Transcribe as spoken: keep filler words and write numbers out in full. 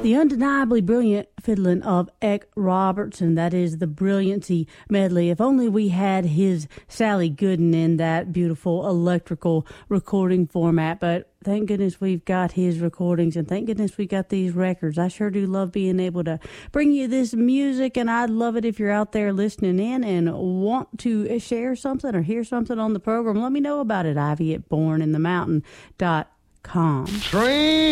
The undeniably brilliant fiddling of Eck Robertson. That is the Brilliancy medley. If only we had his Sally Gooden in that beautiful electrical recording format. But thank goodness we've got his recordings, and thank goodness we got these records. I sure do love being able to bring you this music, and I'd love it if you're out there listening in and want to share something or hear something on the program. Let me know about it. Ivy at born in the mountain dot com. Train